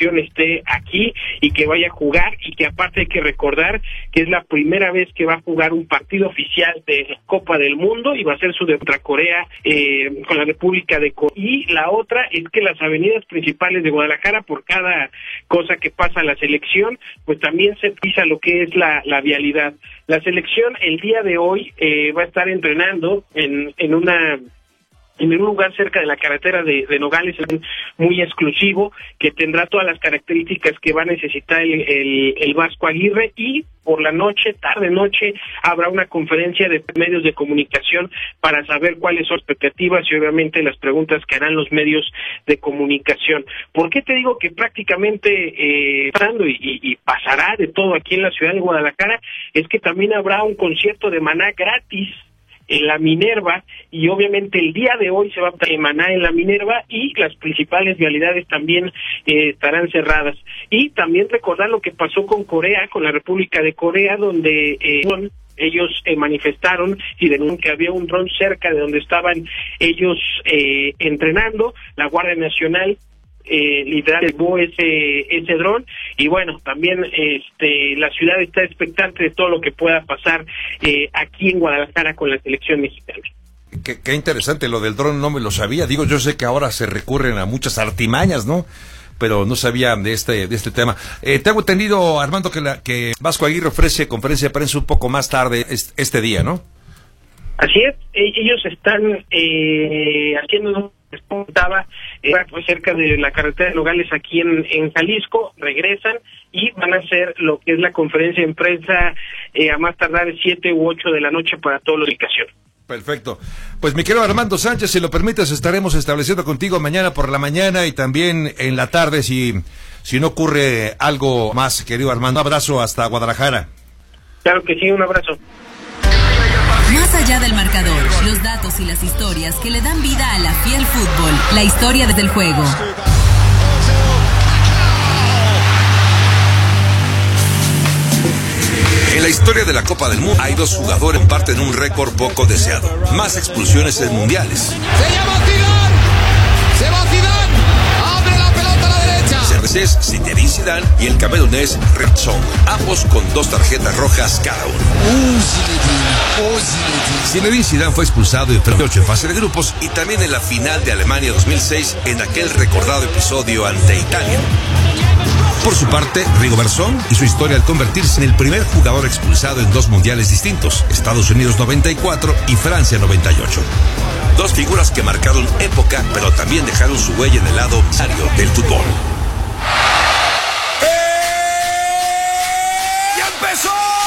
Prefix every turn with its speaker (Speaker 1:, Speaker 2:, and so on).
Speaker 1: selección esté aquí y que vaya a jugar, y que aparte hay que recordar que es la primera vez que va a jugar un partido oficial de Copa del Mundo y va a ser su debut contra Corea con la República de Corea. Y la otra es que las avenidas principales de Guadalajara, por cada cosa que pasa a la selección, pues también se pisa lo que es la vialidad. La selección el día de hoy va a estar entrenando en un lugar cerca de la carretera de Nogales, muy exclusivo, que tendrá todas las características que va a necesitar el Vasco Aguirre, y por la noche, tarde-noche, habrá una conferencia de medios de comunicación para saber cuáles son las expectativas y obviamente las preguntas que harán los medios de comunicación. ¿Por qué te digo que prácticamente y pasará de todo aquí en la ciudad de Guadalajara? Es que también habrá un concierto de Maná gratis en la Minerva, y obviamente el día de hoy se va a Maná en la Minerva, y las principales vialidades también estarán cerradas. Y también recordar lo que pasó con Corea, con la República de Corea, donde ellos manifestaron y denunciaron que había un dron cerca de donde estaban ellos entrenando. La Guardia Nacional literal llevó ese dron, y bueno, también la ciudad está expectante de todo lo que pueda pasar aquí en Guadalajara con la selección mexicana.
Speaker 2: Qué interesante lo del dron, no me lo sabía. Digo, yo sé que ahora se recurren a muchas artimañas, ¿no? Pero no sabía de este tema. Tengo entendido, Armando, que Vasco Aguirre ofrece conferencia de prensa un poco más tarde este día, ¿no?
Speaker 1: Así es, ellos están haciendo, les contaba, pues cerca de la carretera de Nogales aquí en Jalisco, regresan y van a hacer lo que es la conferencia de prensa a más tardar 7 u 8 de la noche para toda la ubicación.
Speaker 2: Perfecto. Pues mi querido Armando Sánchez, si lo permites, estaremos estableciendo contigo mañana por la mañana y también en la tarde si no ocurre algo más, querido Armando. Un abrazo hasta Guadalajara.
Speaker 1: Claro que sí, un abrazo.
Speaker 3: Más allá del marcador, los datos y las historias que le dan vida a la fiel fútbol, la historia desde el juego.
Speaker 4: En la historia de la Copa del Mundo hay 2 jugadores que comparten un récord poco deseado: más expulsiones en mundiales.
Speaker 5: Se llama Zidane, se va Zidane, abre la pelota a la derecha.
Speaker 4: CR6, Zinedine Zidane y el camerunés Ritson, ambos con 2 tarjetas rojas cada uno. Zinedine Zidane fue expulsado en 8 en fase de grupos y también en la final de Alemania 2006 en aquel recordado episodio ante Italia. Por su parte, Rigobertson y su historia al convertirse en el primer jugador expulsado en 2 mundiales distintos, Estados Unidos 94 y Francia 98. 2 figuras que marcaron época, pero también dejaron su huella en el lado serio del fútbol.
Speaker 5: ¡Ya empezó!